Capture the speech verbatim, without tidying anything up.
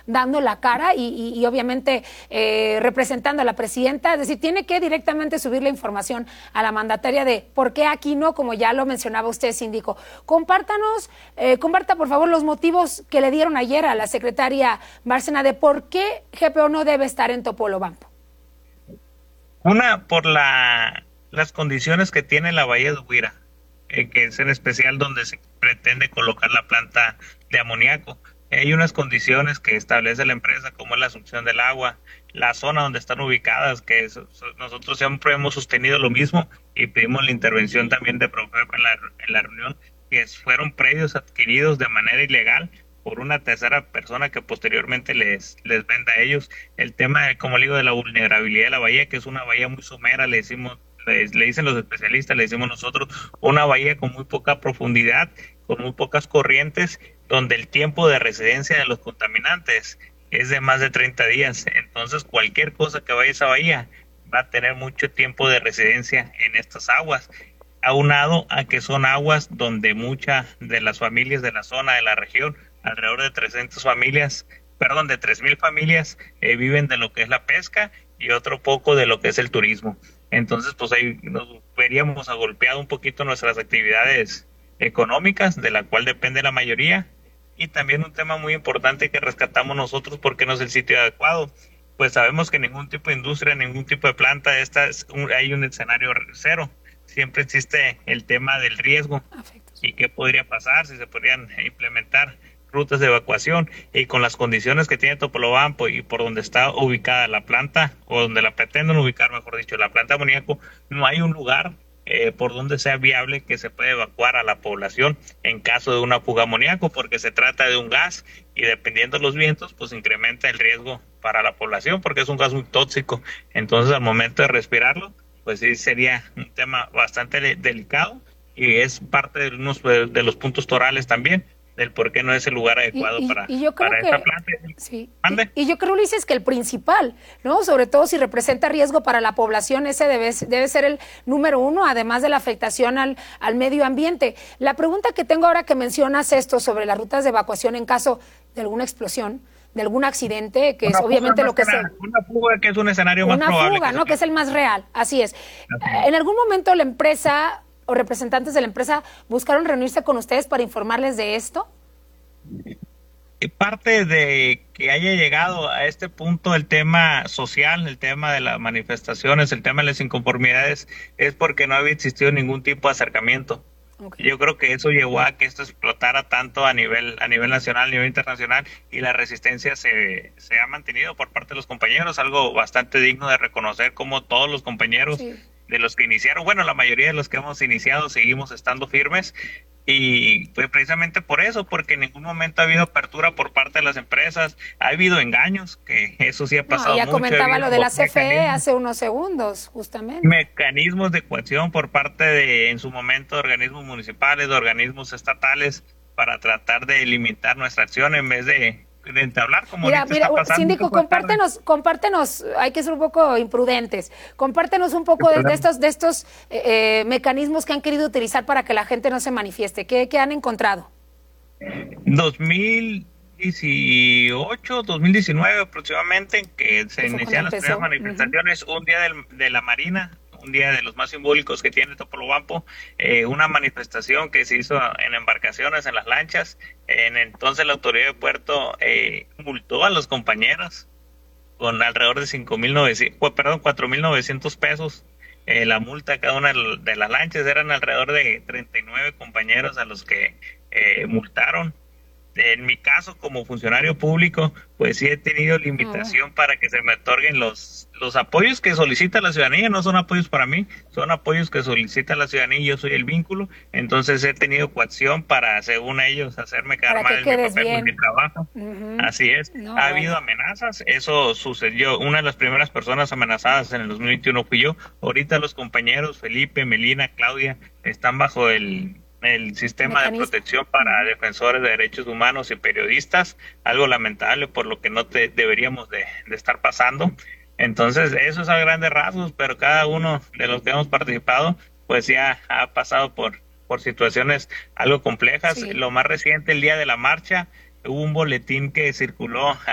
dando la cara y, y, y obviamente eh, representando a la presidenta. Es decir, tiene que directamente subir la información a la mandataria de por qué aquí no, como ya lo mencionaba usted, síndico. Compártanos, eh, comparta por favor los motivos que le dieron ayer a la secretaria Bárcena de por qué G P O no debe estar en Topolobampo. Una, por la, las condiciones que tiene la bahía de Huira, eh, que es en especial donde se pretende colocar la planta de amoníaco. Hay unas condiciones que establece la empresa, como es la asunción del agua, la zona donde están ubicadas, que es, nosotros siempre hemos sostenido lo mismo y pedimos la intervención también de Profepa en la, en la reunión, que fueron predios adquiridos de manera ilegal por una tercera persona que posteriormente les, les venda a ellos. El tema, como le digo, de la vulnerabilidad de la bahía, que es una bahía muy somera, le decimos, le, le dicen los especialistas, le decimos nosotros, una bahía con muy poca profundidad, con muy pocas corrientes, donde el tiempo de residencia de los contaminantes es de más de treinta días. Entonces, cualquier cosa que vaya a esa bahía va a tener mucho tiempo de residencia en estas aguas, aunado a que son aguas donde muchas de las familias de la zona, de la región, alrededor de trescientas familias, perdón, de tres mil familias eh, viven de lo que es la pesca y otro poco de lo que es el turismo. Entonces, pues ahí nos veríamos agolpeado un poquito nuestras actividades económicas, de la cual depende la mayoría, y también un tema muy importante que rescatamos nosotros porque no es el sitio adecuado. Pues sabemos que ningún tipo de industria, ningún tipo de planta, esta es un, hay un escenario cero. Siempre existe el tema del riesgo y qué podría pasar si se podrían implementar rutas de evacuación, y con las condiciones que tiene Topolobampo y por donde está ubicada la planta, o donde la pretenden ubicar, mejor dicho, la planta de amoníaco, no hay un lugar eh, por donde sea viable que se pueda evacuar a la población en caso de una fuga de amoníaco, porque se trata de un gas y dependiendo de los vientos, pues incrementa el riesgo para la población porque es un gas muy tóxico. Entonces, al momento de respirarlo, pues sí sería un tema bastante de- delicado y es parte de, unos, de los puntos torales también, del por qué no es el lugar adecuado Y, y, para, y yo creo para que, esta planta. sí, ¿Mande? y, y yo creo, Ulises, que el principal, ¿no? Sobre todo si representa riesgo para la población, ese debe, debe ser el número uno, además de la afectación al, al medio ambiente. La pregunta que tengo ahora que mencionas esto sobre las rutas de evacuación en caso de alguna explosión, de algún accidente, que Una es obviamente fuga lo que más se... grande, una fuga que es un escenario más Una probable. fuga, que ¿no? se- Que es el más real, así es. En algún momento la empresa o representantes de la empresa buscaron reunirse con ustedes para informarles de esto. Y parte de que haya llegado a este punto el tema social, el tema de las manifestaciones, el tema de las inconformidades, es porque no había existido ningún tipo de acercamiento. Okay. Yo creo que eso llevó a que esto explotara tanto a nivel a nivel nacional, a nivel internacional, y la resistencia se, se ha mantenido por parte de los compañeros, algo bastante digno de reconocer, como todos los compañeros Sí. de los que iniciaron, bueno, la mayoría de los que hemos iniciado seguimos estando firmes, y fue precisamente por eso, porque en ningún momento ha habido apertura por parte de las empresas, ha habido engaños, que eso sí ha pasado No, ya mucho. comentaba ha lo de la C F E mecanismos, hace unos segundos, justamente. mecanismos de coacción por parte de, en su momento, de organismos municipales, de organismos estatales, para tratar de limitar nuestra acción en vez de, de entablar como Mira, ahorita mira, está pasando. síndico, compártenos, compártenos, hay que ser un poco imprudentes, compártenos un poco de, de estos, de estos eh, eh, mecanismos que han querido utilizar para que la gente no se manifieste. ¿Qué, qué han encontrado? dos mil dieciocho, dos mil diecinueve aproximadamente, que se Eso inician cuando las empezó. primeras manifestaciones, uh-huh. Un día del, de la Marina, un día de los más simbólicos que tiene Topolobampo, eh, una manifestación que se hizo en embarcaciones, en las lanchas. En entonces la autoridad de puerto eh, multó a los compañeros con alrededor de cinco mil novecientos, perdón, cuatro mil novecientos pesos. Eh, la multa a cada una de las lanchas, eran alrededor de treinta y nueve compañeros a los que eh, multaron. En mi caso, como funcionario público, pues sí he tenido limitación para que se me otorguen los, los apoyos que solicita la ciudadanía. No son apoyos para mí, son apoyos que solicita la ciudadanía y yo soy el vínculo. Entonces he tenido coacción para, según ellos, hacerme quedar mal en mi papel por mi trabajo. Uh-huh. Así es. No, ha bueno. habido amenazas, eso sucedió. Una de las primeras personas amenazadas en el dos mil veintiuno fui yo. Ahorita los compañeros Felipe, Melina, Claudia están bajo el... el sistema Mecanismo. de protección para defensores de derechos humanos y periodistas, algo lamentable por lo que no te deberíamos de, de estar pasando. Entonces, eso es a grandes rasgos, pero cada uno de los que hemos participado, pues ya ha pasado por, por situaciones algo complejas. Sí. Lo más reciente, el día de la marcha, hubo un boletín que circuló